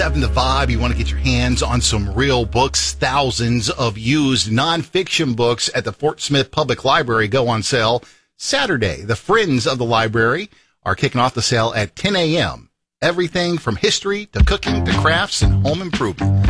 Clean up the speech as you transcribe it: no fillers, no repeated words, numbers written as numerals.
Having the vibe, you want to get your hands on some real books. Thousands of used nonfiction books at the Fort Smith Public Library go on sale Saturday. The Friends of the Library are kicking off the sale at 10 a.m. Everything from history to cooking to crafts and home improvement.